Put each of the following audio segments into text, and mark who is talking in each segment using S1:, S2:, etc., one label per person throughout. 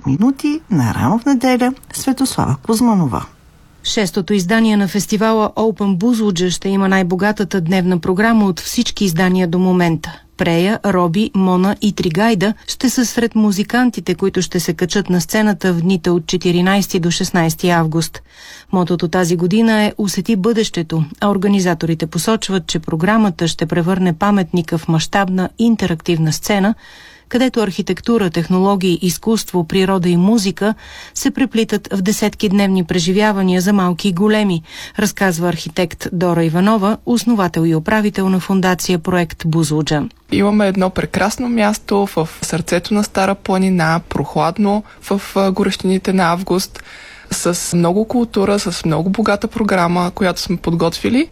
S1: минути на Рано в неделя. Светослава Кузманова.
S2: Шестото издание на фестивала Open Бузлуджа ще има най-богатата дневна програма от всички издания до момента. Прея, Роби, Мона и Тригайда ще са сред музикантите, които ще се качат на сцената в дните от 14 до 16 август. Мотото тази година е "Усети бъдещето", а организаторите посочват, че програмата ще превърне паметника в мащабна интерактивна сцена, където архитектура, технологии, изкуство, природа и музика се преплитат в десетки дневни преживявания за малки и големи, разказва архитект Дора Иванова, основател и управител на фондация Проект Бузлуджа.
S3: Имаме едно прекрасно място в сърцето на Стара планина, прохладно в горещините на август, с много култура, с много богата програма, която сме подготвили,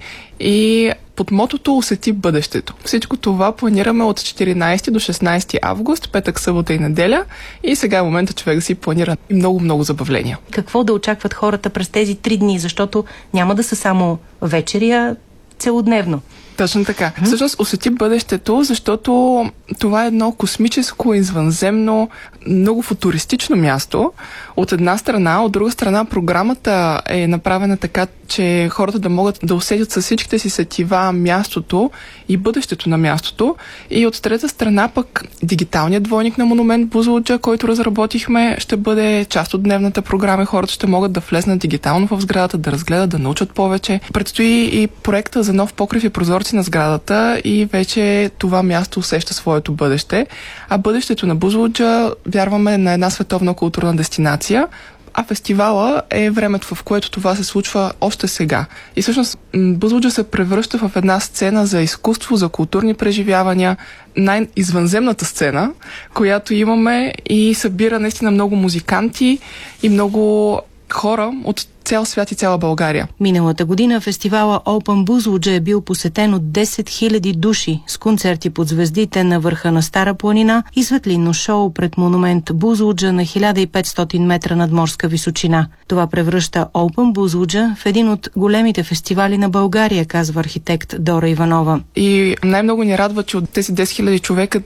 S3: и под мотото "Усети бъдещето". Всичко това планираме от 14 до 16 август, петък, събота и неделя, и сега е момента човек да си планира много забавления.
S2: Какво да очакват хората през тези 3 дни, защото няма да са само вечери, а целодневно?
S3: Точно така. Всъщност "Усети бъдещето", защото това е едно космическо, извънземно, много футуристично място. От една страна, от друга страна програмата е направена така, че хората да могат да усетят със всичките си сетива мястото и бъдещето на мястото. И от трета страна пък дигиталният двойник на монумент Бузлуджа, който разработихме, ще бъде част от дневната програма и хората ще могат да влезнат дигитално в сградата, да разгледат, да научат повече. Предстои и проекта за нов покрив и прозорци на сградата и вече това място усеща своето бъдеще. А бъдещето на Бузлуджа, вярваме, на една световна културна дестинация, а фестивала е времето, в което това се случва още сега. И всъщност Бузлуджа се превръща в една сцена за изкуство, за културни преживявания, най-извънземната сцена, която имаме, и събира наистина много музиканти и много хора от цял свят и цяла България.
S2: Миналата година фестивала Open Бузлуджа е бил посетен от 10 000 души с концерти под звездите на върха на Стара планина и светлинно шоу пред монумент Бузлуджа на 1500 метра надморска височина. Това превръща Open Бузлуджа в един от големите фестивали на България, казва архитект Дора Иванова.
S3: И най-много ни радва, че от тези 10 000 човека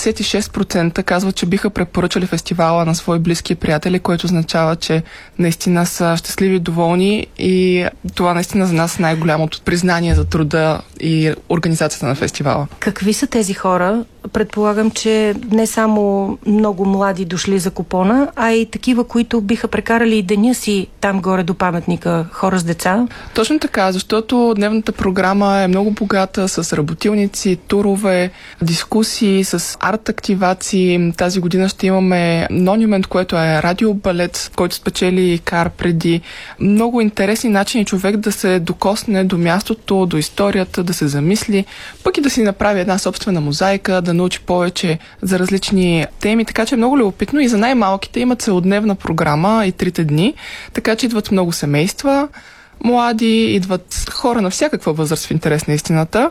S3: 96% казват, че биха препоръчали фестивала на свои близки приятели, което означава, че наистина са щастливи, доволни, и това наистина за нас е най-голямото признание за труда и организацията на фестивала.
S2: Какви са тези хора? Предполагам, че не само много млади дошли за купона, а и такива, които биха прекарали и деня си там горе до паметника, хора с деца.
S3: Точно така, защото дневната програма е много богата с работилници, турове, дискусии, с арт-активации. Тази година ще имаме Монумент, което е радиобалет, който спечели Кар преди. Много интересни начини човек да се докосне до мястото, до историята, да се замисли, пък и да си направи една собствена мозайка, да научи повече за различни теми, така че е много любопитно. И за най-малките има целодневна програма и 3 дни, така че идват много семейства, млади, идват хора на всякаква възраст, в интерес на истината.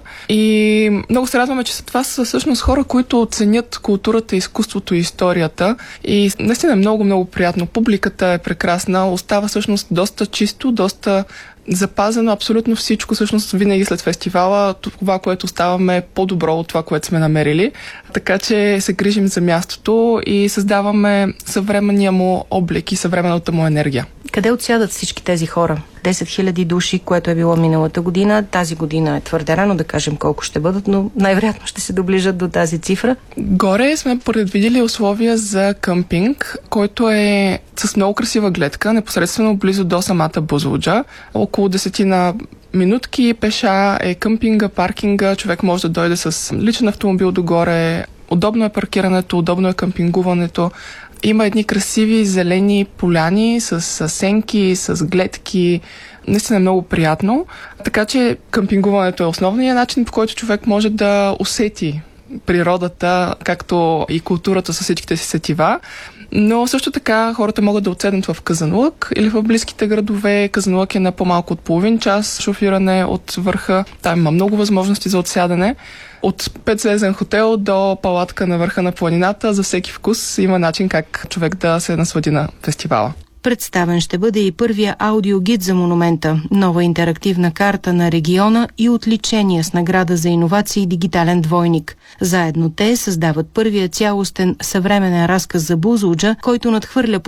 S3: И много се радваме, че това са всъщност хора, които оценят културата, изкуството и историята. И наистина е много приятно. Публиката е прекрасна, остава всъщност доста чисто, доста запазено абсолютно всичко. Всъщност винаги след фестивала това, което оставаме, е по-добро от това, което сме намерили. Така че се грижим за мястото и създаваме съвременния му облик и съвременната му енергия.
S2: Къде отсядат всички тези хора? 10 000 души, което е било миналата година. Тази година е твърде рано да кажем колко ще бъдат, но най-вероятно ще се доближат до тази цифра. Горе
S3: сме предвидили условия за къмпинг, който е с много красива гледка, непосредствено близо до самата Бузлуджа. Около 10 минутки пеша е къмпинга, паркинга. Човек може да дойде с личен автомобил догоре. Удобно е паркирането, удобно е къмпингуването. Има едни красиви зелени поляни с сенки, с гледки. Наистина е много приятно. Така че къмпингуването е основният начин, по който човек може да усети природата, както и културата със всичките си сетива. Но също така хората могат да отседнат в Казанлък или в близките градове. Казанлък е на по-малко от половин час шофиране от върха. Там има много възможности за отсядане. От 5-звезден хотел до палатка на върха на планината. За всеки вкус има начин как човек да се наслади на фестивала.
S2: Представен ще бъде и първия аудиогид за монумента, нова интерактивна карта на региона и отличение с награда за иновации и дигитален двойник. Заедно те създават първия цялостен съвременен разказ за Бузлуджа, който надхвърля